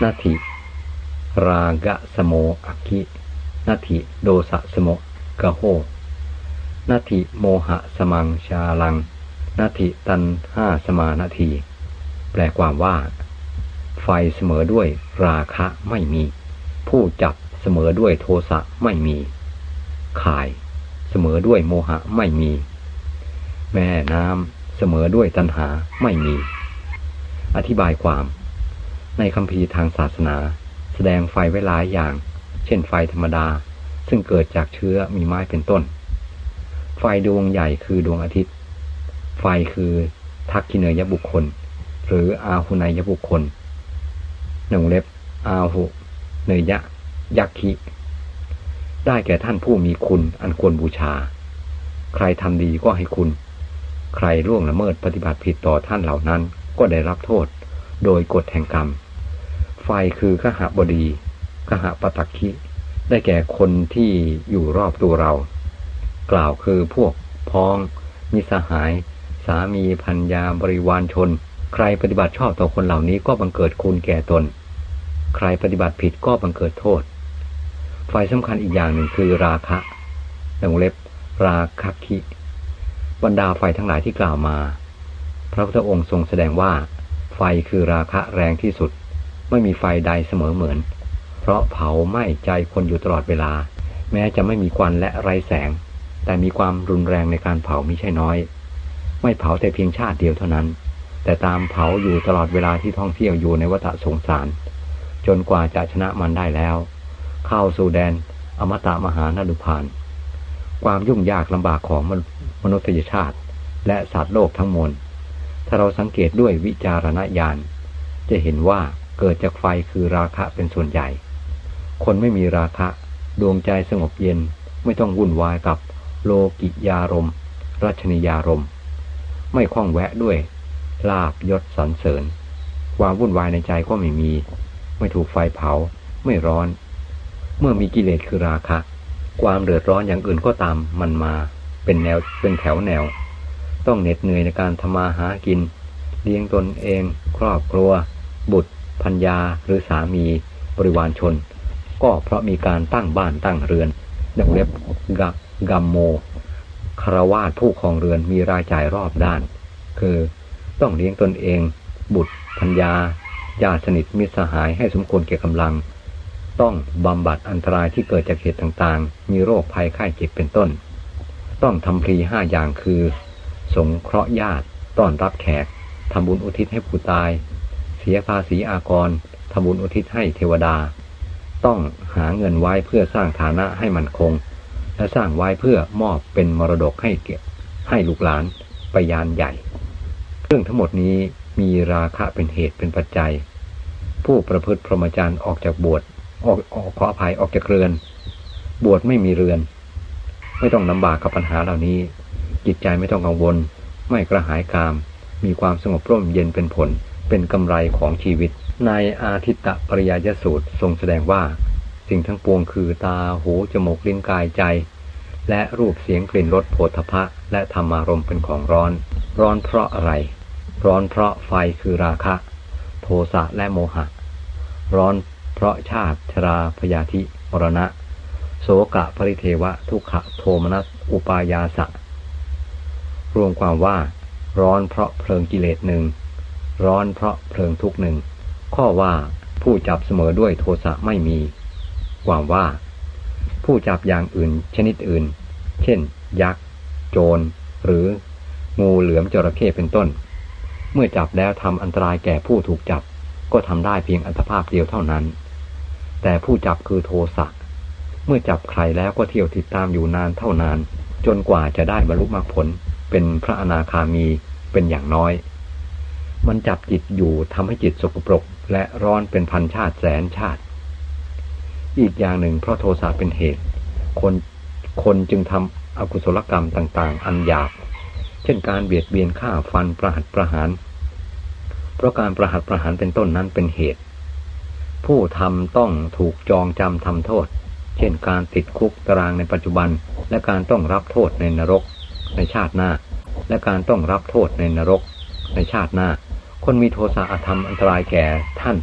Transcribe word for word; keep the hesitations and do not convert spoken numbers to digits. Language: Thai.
นาทิรากะสโมอัคคินาทิโดสะสโมกะโหนาทิโมหะสมังชาลังนาทิตันห้าสมานาทีแปลความว่าไฟเสมอด้วยราคะไม่มีผู้จับเสมอด้วยโทสะไม่มีข่ายเสมอด้วยโมหะไม่มีแม่น้ำเสมอด้วยตัณหาไม่มีอธิบายความในคัมภีร์ทางศาสนาแสดงไฟไว้หลายอย่างเช่นไฟธรรมดาซึ่งเกิดจากเชื้อมีไม้เป็นต้นไฟดวงใหญ่คือดวงอาทิตย์ไฟคือทักขิเนยบุคคลหรืออาหุเนยบุคคลหนึ่งเล็บอาหุเนยยะยักขิได้แก่ท่านผู้มีคุณอันควรบูชาใครทำดีก็ให้คุณใครล่วงละเมิดปฏิบัติผิดต่อท่านเหล่านั้นก็ได้รับโทษโดยกฎแห่งกรรมไฟคือขหบดีขหปตักขิได้แก่คนที่อยู่รอบตัวเรากล่าวคือพวกพ้องมิตรสหายสามีภรรยาบริวารชนใครปฏิบัติชอบต่อคนเหล่านี้ก็บังเกิดคุณแก่ตนใครปฏิบัติผิดก็บังเกิดโทษไฟสำคัญอีกอย่างหนึ่งคือราคะวงเล็บราคะคิบรรดาไฟทั้งหลายที่กล่าวมาพระพุทธองค์ทรงแสดงว่าไฟคือราคะแรงที่สุดไม่มีไฟใดเสมอเหมือนเพราะเผาไหม้ใจคนอยู่ตลอดเวลาแม้จะไม่มีควันและไร้แสงแต่มีความรุนแรงในการเผามิใช่น้อยไม่เผาแต่เพียงชาติเดียวเท่านั้นแต่ตามเผาอยู่ตลอดเวลาที่ท่องเที่ยวอยู่ในวัฏสงสารจนกว่าจะชนะมันได้แล้วเข้าสู่แดนอมตะมหานฤพานความยุ่งยากลำบากของมนุษยชาติและสัตว์โลกทั้งมวลถ้าเราสังเกตด้วยวิจารณญาณจะเห็นว่าเกิดจากไฟคือราคะเป็นส่วนใหญ่คนไม่มีราคะดวงใจสงบเย็นไม่ต้องวุ่นวายกับโลกิยารมณ์รัชนียารมณ์ไม่คล้องแวะด้วยลาภยศสรรเสริญความวุ่นวายในใจก็ไม่มีไม่ถูกไฟเผาไม่ร้อนเมื่อมีกิเลสคือราคะความเดือดร้อนอย่างอื่นก็ตามมันมาเป็นแนวเป็นแถวแนวต้องเหน็ดเหนื่อยในการทำมาหากินเลี้ยงตนเองครอบครัวบุตรภรรยาหรือสามีบริวารชนก็เพราะมีการตั้งบ้านตั้งเรือนดังเรียบกกัมโมคฤหัสถ์ผู้ครองเรือนมีรายจ่ายรอบด้านคือต้องเลี้ยงตนเองบุตรภรรยาญาติสนิทมิตรสหายให้สมควรแก่กำลังต้องบำบัดอันตรายที่เกิดจากเหตุต่างๆมีโรคภัยไข้เจ็บเป็นต้นต้องทำพลีห้าอย่างคือสงเคราะห์ญาติต้อนรับแขกทำบุญอุทิศให้ผู้ตายเสียภาษีอากรทำบุญอุทิศให้เทวดาต้องหาเงินไว้เพื่อสร้างฐานะให้มั่นคงและสร้างไว้เพื่อมอบเป็นมรดกให้เก็บให้ลูกหลานไปยานใหญ่เรื่องทั้งหมดนี้มีราคะเป็นเหตุเป็นปัจจัยผู้ประพฤติพรหมจรรย์ออกจากบวชออกออกขออภัยออกจากเรือนบวชไม่มีเรือนไม่ต้องลำบากกับปัญหาเหล่านี้จิตใจไม่ต้องกังวลไม่กระหายกามมีความสงบร่มเย็นเป็นผลเป็นกำไรของชีวิตในอาทิตตปริยายสูตรทรงแสดงว่าสิ่งทั้งปวงคือตาหูจมูกลิ้นกายใจและรูปเสียงกลิ่นรสโผฏฐัพพะและธรรมารมณ์เป็นของร้อนร้อนเพราะอะไรร้อนเพราะไฟคือราคะโทสะและโมหะร้อนเพราะชาติชราพยาธิมรณะโสกะปริเทวะทุกขโทมนัสอุปายาสะรวมความว่าร้อนเพราะเพลิงกิเลสหนึ่งร้อนเพราะเพลิงทุกข์หนึ่งข้อว่าผู้จับเสมอด้วยโทสะไม่มีความว่าผู้จับอย่างอื่นชนิดอื่นเช่นยักษ์โจรหรืองูเหลือมจระเข้เป็นต้นเมื่อจับแล้วทำอันตรายแก่ผู้ถูกจับก็ทำได้เพียงอัตภาพเดียวเท่านั้นแต่ผู้จับคือโทสะเมื่อจับใครแล้วก็เที่ยวติดตามอยู่นานเท่านานจนกว่าจะได้บรรลุมรรคผลเป็นพระอนาคามีเป็นอย่างน้อยมันจับจิตอยู่ทำให้จิตสกปรกและร้อนเป็นพันชาติแสนชาติอีกอย่างหนึ่งเพราะโทสะเป็นเหตุคนคนจึงทำอกุศลกรรมต่างๆอันหยาบเช่นการเบียดเบียนฆ่าฟันประหัตประหารเพราะการประหัตประหารเป็นต้นนั้นเป็นเหตุผู้ทำต้องถูกจองจำทำโทษเช่นการติดคุกตารางในปัจจุบันและการต้องรับโทษในนรกในชาติหน้าและการต้องรับโทษในนรกในชาติหน้าคนมีโทสะอาจทำอันตรายแก่ท่าน